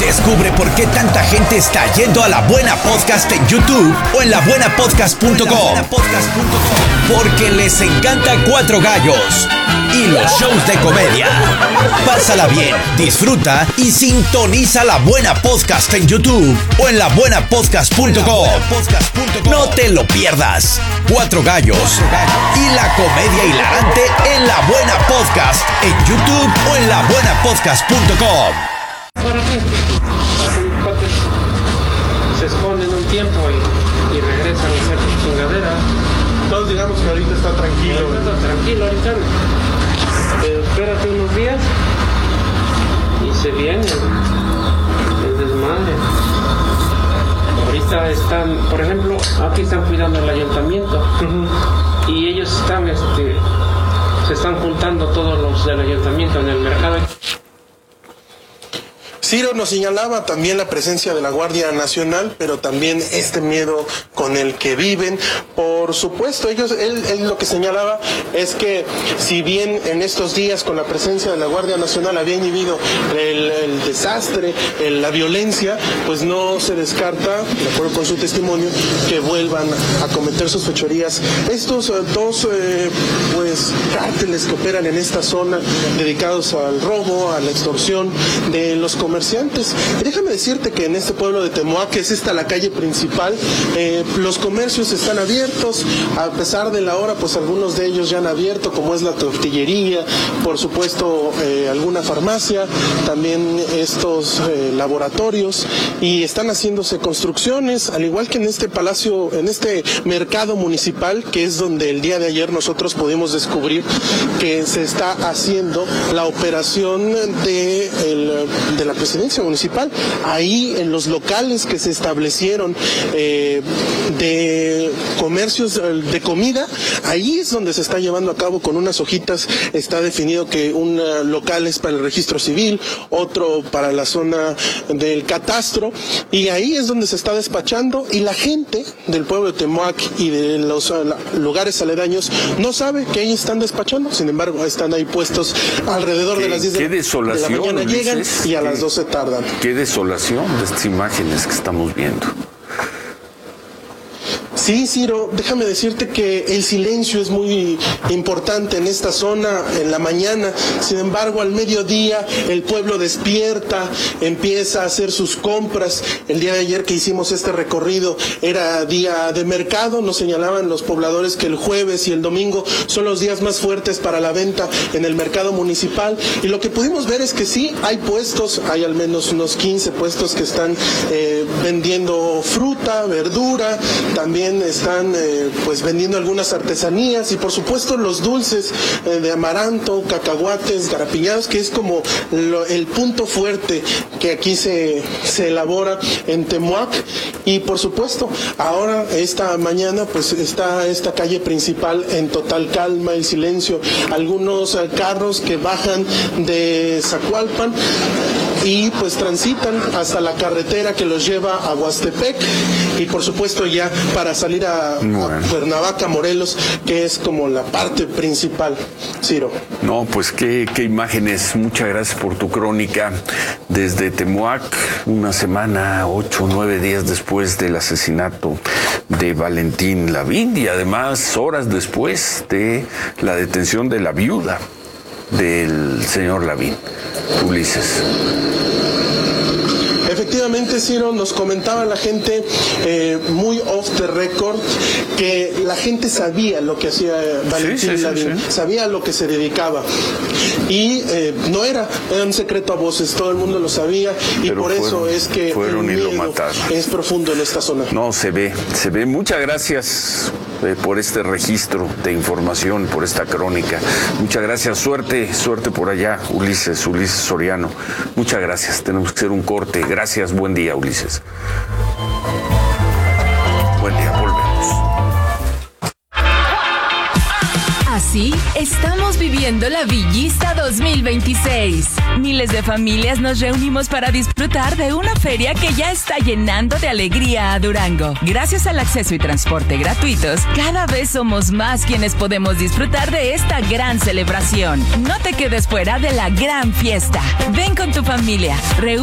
Descubre por qué tanta gente está yendo a La Buena Podcast en YouTube o en labuenapodcast.com. Porque les encanta Cuatro Gallos y los shows de comedia. Pásala bien, disfruta y sintoniza La Buena Podcast en YouTube o en labuenapodcast.com. No te lo pierdas. Cuatro Gallos y la comedia hilarante en La Buena Podcast en YouTube o en labuenapodcast.com. ¿Para qué? Se esconden un tiempo y regresan a hacer chingadera. Entonces digamos que ahorita está tranquilo. Está tranquilo ahorita. Pero espérate unos días y se viene el desmadre. Ahorita están, por ejemplo, aquí están cuidando el ayuntamiento. Y ellos están, se están juntando todos los del ayuntamiento en el mercado. Ciro nos señalaba también la presencia de la Guardia Nacional, pero también este miedo con el que viven. Por supuesto, él lo que señalaba es que si bien en estos días con la presencia de la Guardia Nacional había inhibido el desastre, la violencia, pues no se descarta, de acuerdo con su testimonio, que vuelvan a cometer sus fechorías. Estos dos pues cárteles que operan en esta zona dedicados al robo, a la extorsión de los comerciantes. Déjame decirte que en este pueblo de Temoac, que es esta la calle principal, los comercios están abiertos, a pesar de la hora, pues algunos de ellos ya han abierto, como es la tortillería, por supuesto alguna farmacia, también estos laboratorios, y están haciéndose construcciones, al igual que en este palacio, en este mercado municipal, que es donde el día de ayer nosotros pudimos descubrir que se está haciendo la operación de la presidencia municipal. Ahí en los locales que se establecieron de comercios de comida, ahí es donde se está llevando a cabo con unas hojitas. Está definido que un local es para el registro civil, otro para la zona del catastro, y ahí es donde se está despachando, y la gente del pueblo de Temoac y de los lugares aledaños no sabe que ahí están despachando. Sin embargo, están ahí puestos alrededor de las 10 de la mañana, llegan y a las 12 tardan. Qué desolación de estas imágenes que estamos viendo. Sí, Ciro, déjame decirte que el silencio es muy importante en esta zona en la mañana. Sin embargo, al mediodía el pueblo despierta, empieza a hacer sus compras. El día de ayer que hicimos este recorrido era día de mercado. Nos señalaban los pobladores que el jueves y el domingo son los días más fuertes para la venta en el mercado municipal. Y lo que pudimos ver es que sí, hay puestos, hay al menos unos 15 puestos que están vendiendo fruta, verdura, también están pues vendiendo algunas artesanías y por supuesto los dulces de amaranto, cacahuates, garapiñados, que es como el punto fuerte que aquí se elabora en Temoac. Y por supuesto ahora esta mañana pues está esta calle principal en total calma y silencio. Algunos carros que bajan de Zacualpan y pues transitan hasta la carretera que los lleva a Huastepec, y por supuesto ya para salir a Cuernavaca, Morelos, que es como la parte principal. Ciro. No, pues qué imágenes. Muchas gracias por tu crónica desde Temoac, una semana, 8 o 9 días después del asesinato de Valentín Lavín, y además horas después de la detención de la viuda del señor Lavín. Ulises. Efectivamente, Ciro, nos comentaba la gente muy off the record que la gente sabía lo que hacía Valentín Lavín, sabía a lo que se dedicaba, y no era un secreto a voces, todo el mundo lo sabía, y pero por eso es que el miedo es profundo en esta zona. No, se ve. Muchas gracias por este registro de información, por esta crónica. Muchas gracias, suerte por allá, Ulises Soriano. Muchas gracias, tenemos que hacer un corte. Gracias, buen día, Ulises. Buen día, volvemos. Así estamos viviendo la Villista 2026. Miles de familias nos reunimos para disfrutar de una feria que ya está llenando de alegría a Durango. Gracias al acceso y transporte gratuitos, cada vez somos más quienes podemos disfrutar de esta gran celebración. No te quedes fuera de la gran fiesta. Ven con tu familia.